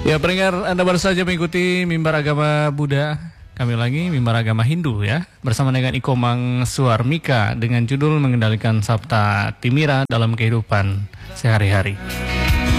Ya, pendengar, Anda baru saja mengikuti Mimbar Agama Buddha. Kami lagi Mimbar Agama Hindu ya, bersama dengan Ikomang Suarmika dengan judul mengendalikan Sabta Timira dalam kehidupan sehari-hari.